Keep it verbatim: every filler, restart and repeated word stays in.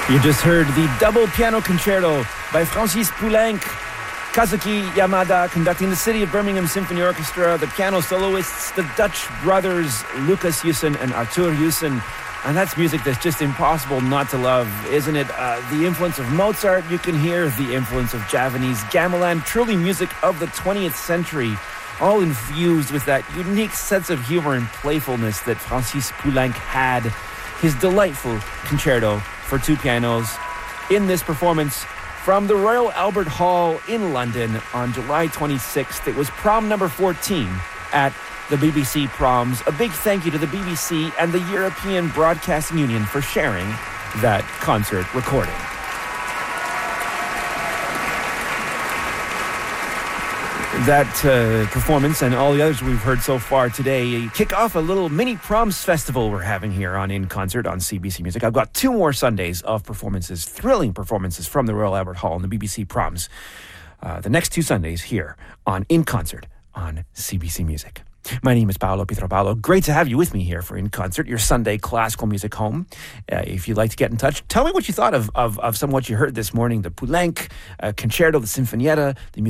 You just heard the double piano concerto by Francis Poulenc, Kazuki Yamada conducting the City of Birmingham Symphony Orchestra, the piano soloists, the Dutch brothers Lucas Jussen and Arthur Jussen. And that's music that's just impossible not to love, isn't it? Uh, the influence of Mozart, you can hear the influence of Javanese gamelan, truly music of the twentieth century, all infused with that unique sense of humor and playfulness that Francis Poulenc had. His delightful concerto for two pianos in this performance from the Royal Albert Hall in London on July twenty-sixth. It was prom number fourteen at the B B C Proms. A big thank you to the B B C and the European Broadcasting Union for sharing that concert recording. That uh, performance and all the others we've heard so far today kick off a little mini proms festival we're having here on In Concert on C B C Music. I've got two more Sundays of performances, thrilling performances from the Royal Albert Hall and the B B C Proms. Uh, the next two Sundays here on In Concert on C B C Music. My name is Paolo Pietropalo. Great to have you with me here for In Concert, your Sunday classical music home. Uh, if you'd like to get in touch, tell me what you thought of, of, of some of what you heard this morning, the Poulenc uh, Concerto, the Sinfonietta, the